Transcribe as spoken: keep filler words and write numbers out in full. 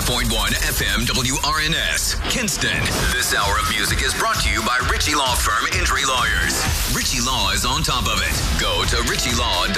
point one F M W R N S, Kinston. This hour of music is brought to you by Ritchie Law Firm Injury Lawyers. Ritchie Law is on top of it. Go to ritchie law dot com.